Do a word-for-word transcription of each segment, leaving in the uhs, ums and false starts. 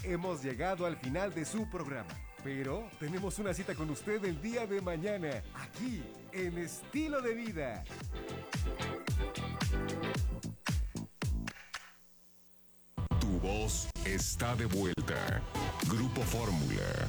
hemos llegado al final de su programa. Pero tenemos una cita con usted el día de mañana, aquí, en Estilo de Vida. Tu voz está de vuelta. Grupo Fórmula.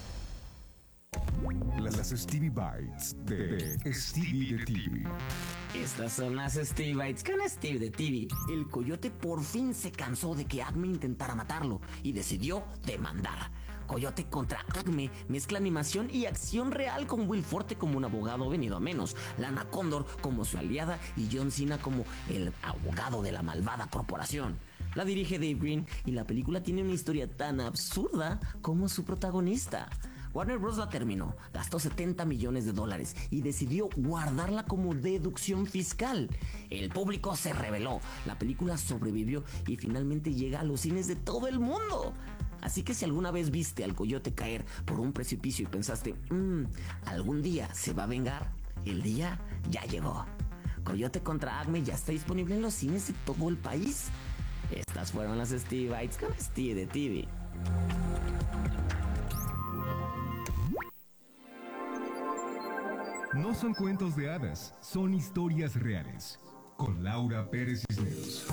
Las Stevie Bites de, de Stevie de T V. Estas son las Stevie Bites con Steve de T V. El coyote por fin se cansó de que Acme intentara matarlo y decidió demandar. Coyote contra Acme mezcla animación y acción real, con Will Forte como un abogado venido a menos, Lana Condor como su aliada y John Cena como el abogado de la malvada corporación. La dirige Dave Green y la película tiene una historia tan absurda como su protagonista. Warner Bros. La terminó, gastó setenta millones de dólares y decidió guardarla como deducción fiscal. El público se rebeló, la película sobrevivió y finalmente llega a los cines de todo el mundo. Así que si alguna vez viste al coyote caer por un precipicio y pensaste, mmm, algún día se va a vengar, el día ya llegó. Coyote contra Acme ya está disponible en los cines de todo el país. Estas fueron las Stevie Bites con Steve de T V. No son cuentos de hadas, son historias reales. Con Laura Pérez Cisneros.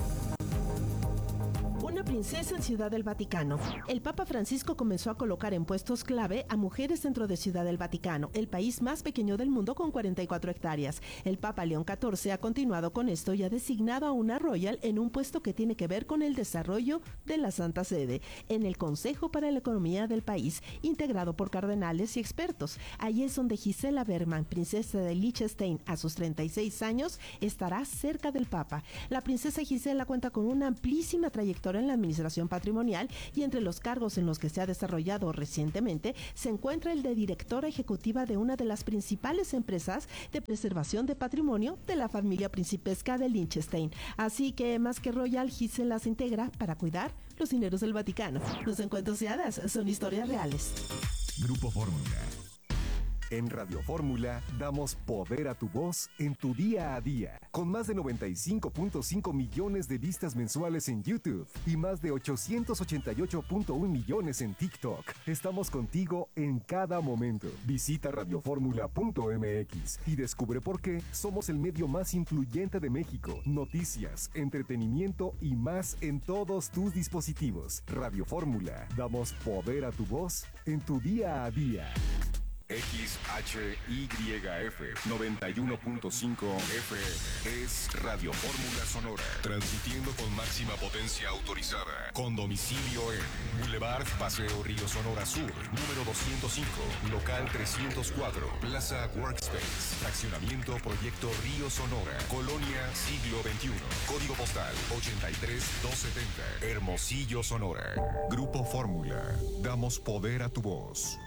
Una princesa en Ciudad del Vaticano. El Papa Francisco comenzó a colocar en puestos clave a mujeres dentro de Ciudad del Vaticano, el país más pequeño del mundo con cuarenta y cuatro hectáreas. El Papa León catorce ha continuado con esto y ha designado a una royal en un puesto que tiene que ver con el desarrollo de la Santa Sede, en el Consejo para la Economía del país, integrado por cardenales y expertos. Allí es donde Gisela Bergman, princesa de Liechtenstein, a sus treinta y seis años, estará cerca del Papa. La princesa Gisela cuenta con una amplísima trayectoria en la administración patrimonial y entre los cargos en los que se ha desarrollado recientemente se encuentra el de directora ejecutiva de una de las principales empresas de preservación de patrimonio de la familia principesca de Liechtenstein. Así que más que royal, Gisela se integra para cuidar los dineros del Vaticano. Los encuentros de hadas son historias reales. Grupo Fórmula. En Radio Fórmula damos poder a tu voz en tu día a día. Con más de noventa y cinco punto cinco millones de vistas mensuales en YouTube y más de ochocientos ochenta y ocho punto uno millones en TikTok. Estamos contigo en cada momento. Visita radio fórmula punto m x y descubre por qué somos el medio más influyente de México. Noticias, entretenimiento y más en todos tus dispositivos. Radio Fórmula. Damos poder a tu voz en tu día a día. X H Y F noventa y uno punto cinco F M es Radio Fórmula Sonora, transmitiendo con máxima potencia autorizada, con domicilio en Boulevard Paseo Río Sonora Sur, número doscientos cinco, local trescientos cuatro, Plaza Workspace, fraccionamiento Proyecto Río Sonora, Colonia Siglo veintiuno, código postal ochenta y tres doscientos setenta, Hermosillo, Sonora. Grupo Fórmula, damos poder a tu voz.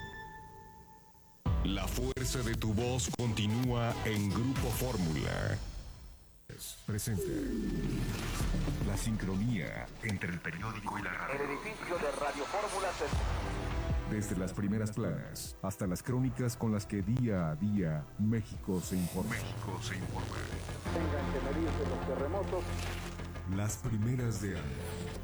La fuerza de tu voz continúa en Grupo Fórmula. Presenta la sincronía entre el periódico y la radio. El edificio de Radio Fórmula se... Desde las primeras planas hasta las crónicas con las que día a día México se informa. México se informa. Tengan que medirse los terremotos. Las primeras de año.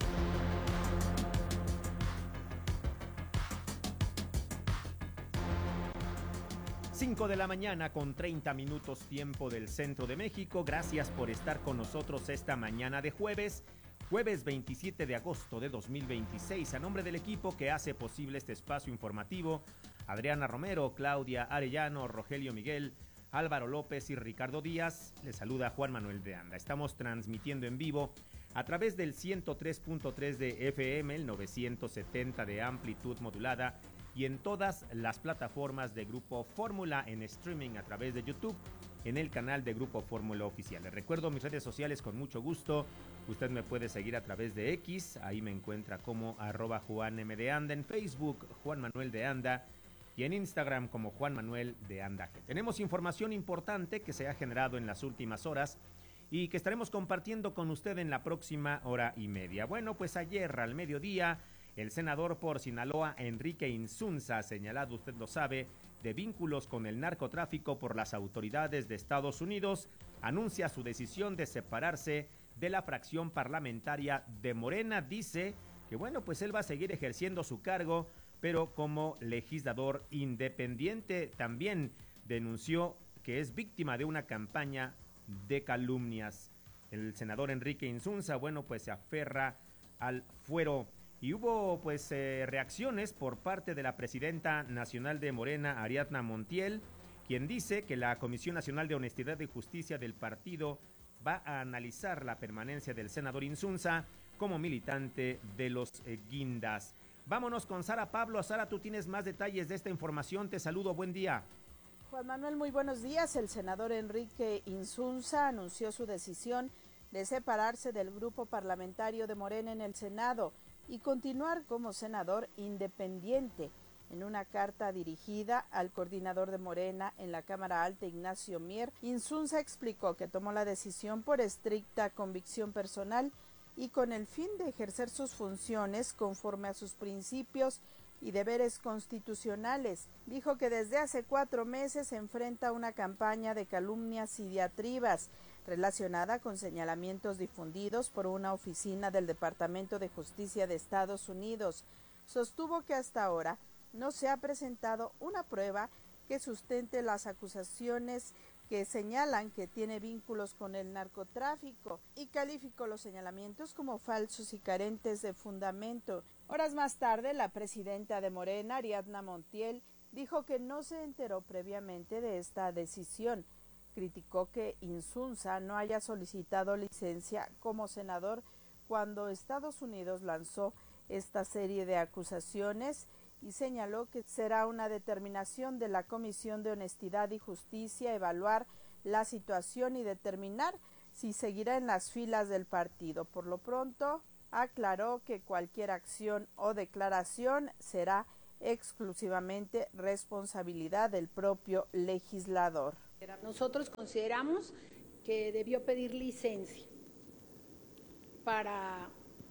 cinco de la mañana con treinta minutos tiempo del centro de México. Gracias por estar con nosotros esta mañana de jueves, jueves veintisiete de agosto de dos mil veintiséis. A nombre del equipo que hace posible este espacio informativo, Adriana Romero, Claudia Arellano, Rogelio Miguel, Álvaro López y Ricardo Díaz, les saluda Juan Manuel de Anda. Estamos transmitiendo en vivo a través del ciento tres punto tres de F M, el novecientos setenta de amplitud modulada y en todas las plataformas de Grupo Fórmula en streaming a través de YouTube, en el canal de Grupo Fórmula Oficial. Les recuerdo mis redes sociales con mucho gusto. Usted me puede seguir a través de X, ahí me encuentra como arroba Juan M de Anda, en Facebook Juan Manuel de Anda y en Instagram como Juan Manuel de Anda. Tenemos información importante que se ha generado en las últimas horas y que estaremos compartiendo con usted en la próxima hora y media. Bueno, pues ayer al mediodía, el senador por Sinaloa, Enrique Insunza, señalado, usted lo sabe, de vínculos con el narcotráfico por las autoridades de Estados Unidos, anuncia su decisión de separarse de la fracción parlamentaria de Morena. Dice que bueno, pues él va a seguir ejerciendo su cargo, pero como legislador independiente. También denunció que es víctima de una campaña de calumnias. El senador Enrique Insunza, bueno, pues se aferra al fuero. Y hubo pues eh, reacciones por parte de la presidenta nacional de Morena, Ariadna Montiel, quien dice que la Comisión Nacional de Honestidad y Justicia del partido va a analizar la permanencia del senador Insunza como militante de los eh, guindas. Vámonos con Sara Pablo. Sara, tú tienes más detalles de esta información. Te saludo, buen día. Juan Manuel, muy buenos días. El senador Enrique Insunza anunció su decisión de separarse del grupo parlamentario de Morena en el Senado y continuar como senador independiente. En una carta dirigida al coordinador de Morena en la Cámara Alta, Ignacio Mier, Insunza explicó que tomó la decisión por estricta convicción personal y con el fin de ejercer sus funciones conforme a sus principios y deberes constitucionales. Dijo que desde hace cuatro meses se enfrenta a una campaña de calumnias y diatribas relacionada con señalamientos difundidos por una oficina del Departamento de Justicia de Estados Unidos. Sostuvo que hasta ahora no se ha presentado una prueba que sustente las acusaciones que señalan que tiene vínculos con el narcotráfico y calificó los señalamientos como falsos y carentes de fundamento. Horas más tarde, la presidenta de Morena, Ariadna Montiel, dijo que no se enteró previamente de esta decisión. Criticó que Insunza no haya solicitado licencia como senador cuando Estados Unidos lanzó esta serie de acusaciones y señaló que será una determinación de la Comisión de Honestidad y Justicia evaluar la situación y determinar si seguirá en las filas del partido. Por lo pronto, aclaró que cualquier acción o declaración será exclusivamente responsabilidad del propio legislador. Nosotros consideramos que debió pedir licencia para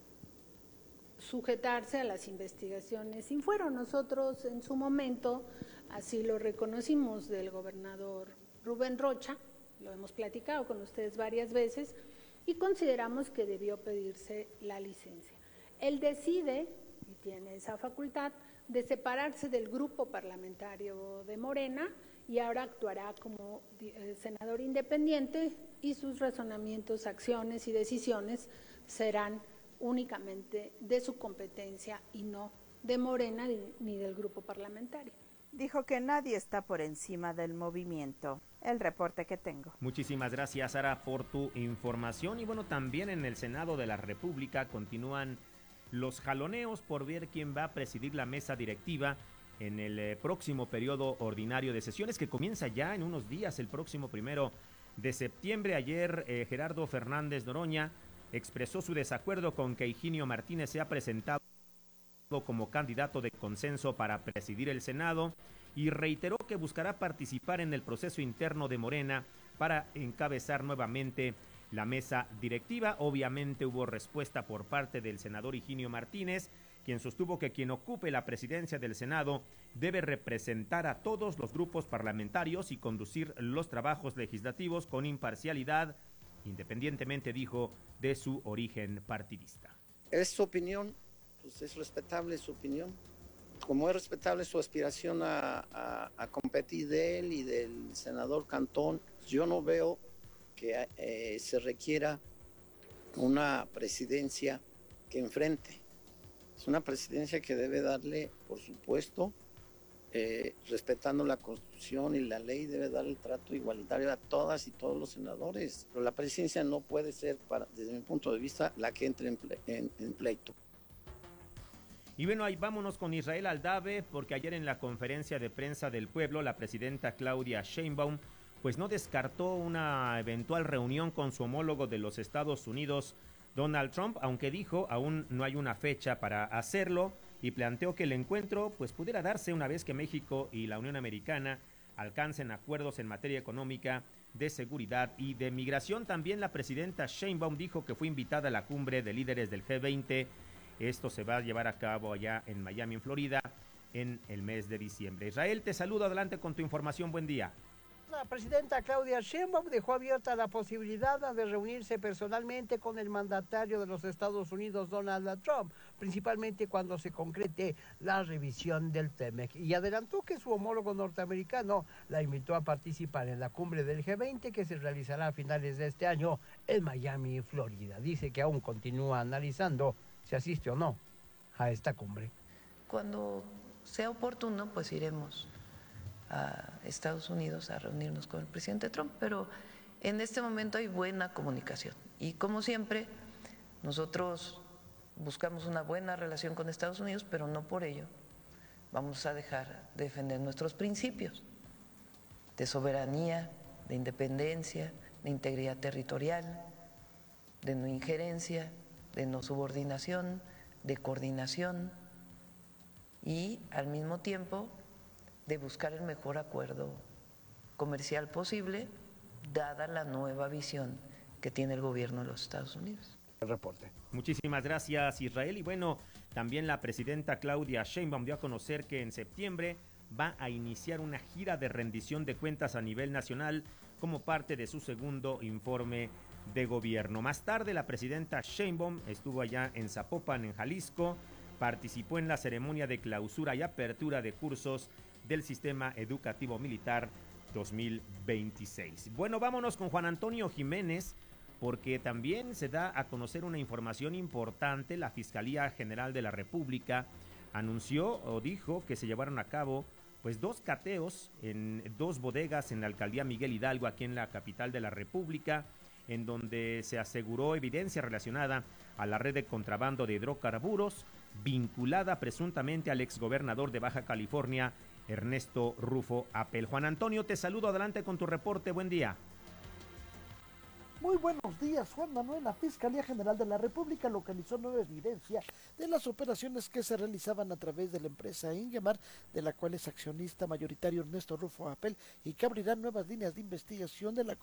sujetarse a las investigaciones sin fuero. Nosotros en su momento así lo reconocimos del gobernador Rubén Rocha, lo hemos platicado con ustedes varias veces y consideramos que debió pedirse la licencia. Él decide, y tiene esa facultad, de separarse del grupo parlamentario de Morena y ahora actuará como eh, senador independiente y sus razonamientos, acciones y decisiones serán únicamente de su competencia y no de Morena ni del grupo parlamentario. Dijo que nadie está por encima del movimiento. El reporte que tengo. Muchísimas gracias, Sara, por tu información. Y bueno, también en el Senado de la República continúan los jaloneos por ver quién va a presidir la mesa directiva en el eh, próximo periodo ordinario de sesiones que comienza ya en unos días, el próximo primero de septiembre. Ayer eh, Gerardo Fernández Noroña expresó su desacuerdo con que Higinio Martínez sea presentado como candidato de consenso para presidir el Senado y reiteró que buscará participar en el proceso interno de Morena para encabezar nuevamente la mesa directiva. Obviamente hubo respuesta por parte del senador Higinio Martínez, quien sostuvo que quien ocupe la presidencia del Senado debe representar a todos los grupos parlamentarios y conducir los trabajos legislativos con imparcialidad, independientemente, dijo, de su origen partidista. Es su opinión, pues es respetable su opinión, como es respetable su aspiración a, a, a competir de él y del senador Cantón. Yo no veo que eh, se requiera una presidencia que enfrente. Es una presidencia que debe darle, por supuesto, Eh, respetando la Constitución y la ley, debe dar el trato igualitario a todas y todos los senadores. Pero la presidencia no puede ser, para, desde mi punto de vista, la que entre en, ple, en, en pleito. Y bueno, ahí vámonos con Israel Aldave, porque ayer en la conferencia de prensa del pueblo, la presidenta Claudia Sheinbaum, pues no descartó una eventual reunión con su homólogo de los Estados Unidos, Donald Trump, aunque dijo aún no hay una fecha para hacerlo, y planteó que el encuentro pues pudiera darse una vez que México y la Unión Americana alcancen acuerdos en materia económica, de seguridad y de migración. También la presidenta Sheinbaum dijo que fue invitada a la cumbre de líderes del G veinte. Esto se va a llevar a cabo allá en Miami, en Florida, en el mes de diciembre. Israel, te saludo, adelante con tu información, buen día. La presidenta Claudia Sheinbaum dejó abierta la posibilidad de reunirse personalmente con el mandatario de los Estados Unidos, Donald Trump, principalmente cuando se concrete la revisión del TEMEC, y adelantó que su homólogo norteamericano la invitó a participar en la cumbre del G veinte que se realizará a finales de este año en Miami, Florida. Dice que aún continúa analizando si asiste o no a esta cumbre. Cuando sea oportuno, pues iremos a Estados Unidos a reunirnos con el presidente Trump, pero en este momento hay buena comunicación y, como siempre, nosotros buscamos una buena relación con Estados Unidos, pero no por ello vamos a dejar de defender nuestros principios de soberanía, de independencia, de integridad territorial, de no injerencia, de no subordinación, de coordinación y, al mismo tiempo, de buscar el mejor acuerdo comercial posible, dada la nueva visión que tiene el gobierno de los Estados Unidos. El reporte. Muchísimas gracias, Israel. Y bueno, también la presidenta Claudia Sheinbaum dio a conocer que en septiembre va a iniciar una gira de rendición de cuentas a nivel nacional como parte de su segundo informe de gobierno. Más tarde, la presidenta Sheinbaum estuvo allá en Zapopan, en Jalisco, participó en la ceremonia de clausura y apertura de cursos del Sistema Educativo Militar dos mil veintiséis. Bueno, vámonos con Juan Antonio Jiménez, porque también se da a conocer una información importante. La Fiscalía General de la República anunció o dijo que se llevaron a cabo pues dos cateos en dos bodegas en la alcaldía Miguel Hidalgo, aquí en la capital de la República, en donde se aseguró evidencia relacionada a la red de contrabando de hidrocarburos vinculada presuntamente al exgobernador de Baja California, Ernesto Rufo Apel. Juan Antonio, te saludo, adelante con tu reporte, buen día. Muy buenos días, Juan Manuel. La Fiscalía General de la República localizó nueva evidencia de las operaciones que se realizaban a través de la empresa Ingemar, de la cual es accionista mayoritario Ernesto Rufo Apel, y que abrirán nuevas líneas de investigación de la